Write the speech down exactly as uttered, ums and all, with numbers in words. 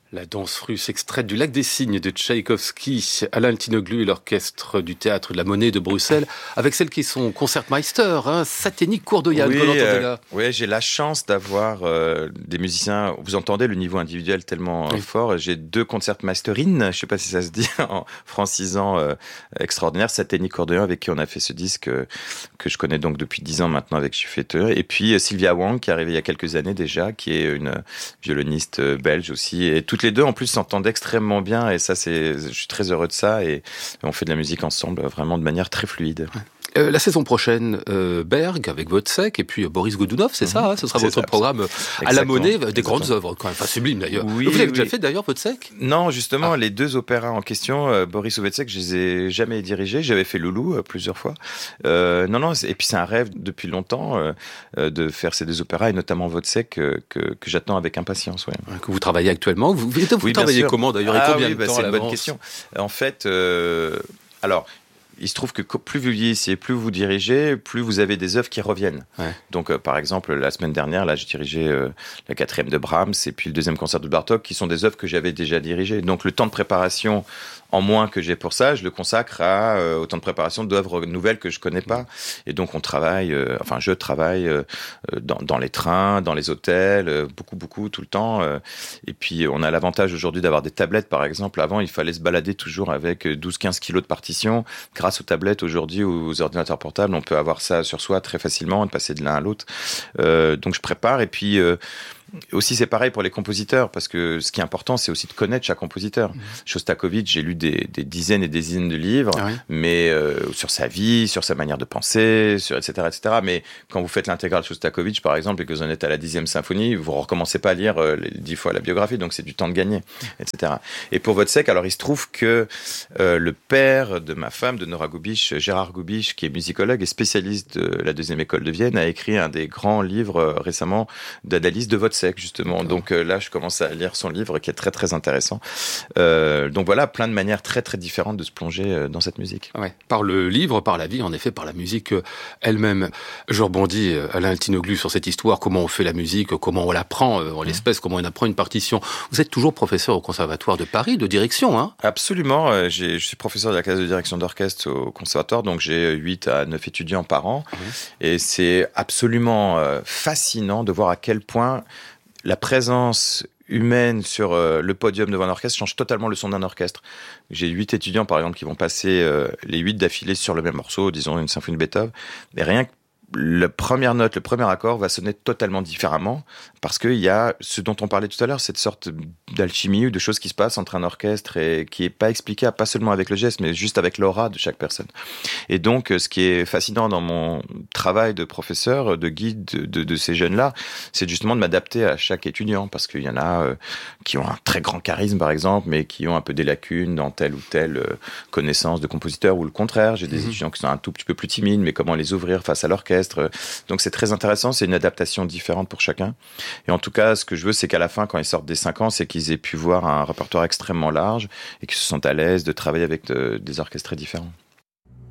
La danse russe extraite du Lac des Cygnes de Tchaïkovski, Alain Altinoglu et l'orchestre du Théâtre de la Monnaie de Bruxelles, avec celle qui est son concertmeister, hein, Saténi Kourdoyan, oui, qu'on entendait euh, là. Oui, j'ai la chance d'avoir euh, des musiciens, vous entendez le niveau individuel tellement oui. fort, j'ai deux concertmeisterines, je ne sais pas si ça se dit en francisant euh, extraordinaire, Saténi Kourdoyan avec qui on a fait ce disque euh, que je connais donc depuis dix ans maintenant avec Schufeteur, et puis euh, Sylvia Wang qui est arrivée il y a quelques années déjà, qui est une violoniste euh, belge aussi, et tout Toutes les deux, en plus, s'entendent extrêmement bien et ça, c'est, je suis très heureux de ça et on fait de la musique ensemble vraiment de manière très fluide. Ouais. Euh, la saison prochaine, euh, Berg avec Wozzeck et puis euh, Boris Godunov, c'est mmh. ça, hein, ce sera c'est votre ça, programme à la Monnaie, des Exactement. Grandes œuvres, quand même, enfin sublimes d'ailleurs. Oui, Vous l'avez oui. déjà fait d'ailleurs, Wozzeck ? Non, justement, ah. les deux opéras en question, euh, Boris ou Wozzeck, je les ai jamais dirigés. J'avais fait Loulou euh, plusieurs fois. Euh, non, non, et puis c'est un rêve depuis longtemps euh, euh, de faire ces deux opéras et notamment Wozzeck euh, que, que j'attends avec impatience. Ouais. Ouais, que vous travaillez actuellement. Vous, vous, vous oui, travaillez comment d'ailleurs et ah, combien oui, de bah, temps c'est à une l'avance ? bonne question. En fait, euh, alors. Il se trouve que plus vous vieillissez, plus vous dirigez, plus vous avez des œuvres qui reviennent. Ouais. Donc, euh, par exemple, la semaine dernière, là, j'ai dirigé euh, la quatrième de Brahms et puis le deuxième concert de Bartók, qui sont des œuvres que j'avais déjà dirigées. Donc, le temps de préparation en moins que j'ai pour ça, je le consacre à euh, autant de préparation d'œuvres nouvelles que je connais pas. Et donc, on travaille, euh, enfin, je travaille euh, dans, dans les trains, dans les hôtels, euh, beaucoup, beaucoup, tout le temps. Euh, et puis, on a l'avantage aujourd'hui d'avoir des tablettes, par exemple. Avant, il fallait se balader toujours avec douze quinze kilos de partitions. Grâce aux tablettes aujourd'hui ou aux ordinateurs portables, on peut avoir ça sur soi très facilement et passer de l'un à l'autre. Euh, donc, je prépare et puis... Euh, Aussi, c'est pareil pour les compositeurs, parce que ce qui est important, c'est aussi de connaître chaque compositeur. Mmh. Shostakovich, j'ai lu des, des dizaines et des dizaines de livres, ah oui. mais euh, sur sa vie, sur sa manière de penser, sur et cetera, et cetera. Mais quand vous faites l'intégrale Shostakovich, par exemple, et que vous en êtes à la dixième symphonie, vous ne recommencez pas à lire euh, les dix fois la biographie, donc c'est du temps de gagner, et cetera. Et pour Wozzeck, alors il se trouve que euh, le père de ma femme, de Nora Gubisch, Gérard Gubisch, qui est musicologue et spécialiste de la deuxième école de Vienne, a écrit un des grands livres euh, récemment d'analyse de Wozzeck. Justement, D'accord. donc euh, là je commence à lire son livre qui est très très intéressant. Euh, donc voilà, plein de manières très très différentes de se plonger euh, dans cette musique. Ouais. Par le livre, par la vie, en effet, par la musique euh, elle-même. Je rebondis, euh, Alain Altinoglu, sur cette histoire, comment on fait la musique, comment on l'apprend, euh, en l'espèce, mmh. comment on apprend une partition. Vous êtes toujours professeur au Conservatoire de Paris, de direction, hein ? Absolument, euh, j'ai, je suis professeur de la classe de direction d'orchestre au Conservatoire, donc j'ai huit à neuf étudiants par an, mmh. et c'est absolument euh, fascinant de voir à quel point la présence humaine sur euh, le podium devant un orchestre change totalement le son d'un orchestre. J'ai huit étudiants, par exemple, qui vont passer euh, les huit d'affilée sur le même morceau, disons une symphonie de Beethoven, et rien que la première note, le premier accord va sonner totalement différemment parce qu'il y a ce dont on parlait tout à l'heure, cette sorte d'alchimie ou de choses qui se passent entre un orchestre et qui est pas explicable, pas seulement avec le geste, mais juste avec l'aura de chaque personne. Et donc, ce qui est fascinant dans mon travail de professeur, de guide de, de, de ces jeunes-là, c'est justement de m'adapter à chaque étudiant parce qu'il y en a euh, qui ont un très grand charisme, par exemple, mais qui ont un peu des lacunes dans telle ou telle euh, connaissance de compositeur ou le contraire. J'ai des mmh. étudiants qui sont un tout petit peu plus timides, mais comment les ouvrir face à l'orchestre. Donc c'est très intéressant, c'est une adaptation différente pour chacun. Et en tout cas, ce que je veux, c'est qu'à la fin, quand ils sortent des cinq ans, c'est qu'ils aient pu voir un répertoire extrêmement large et qu'ils se sentent à l'aise de travailler avec de, des orchestres très différents.